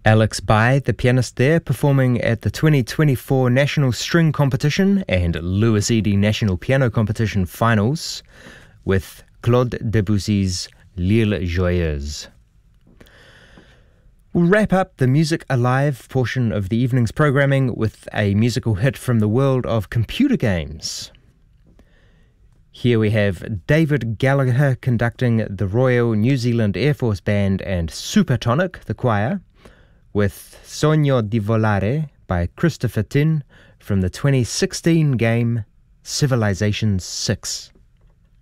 Alex Bai, the pianist there, performing at the 2024 National String Competition and Louis Eady National Piano Competition finals with Claude Debussy's L'Île Joyeuse. We'll wrap up the Music Alive portion of the evening's programming with a musical hit from the world of computer games. Here we have David Gallagher conducting the Royal New Zealand Air Force Band and Supertonic, the choir, with Sogno di Volare by Christopher Tin from the 2016 game Civilization 6.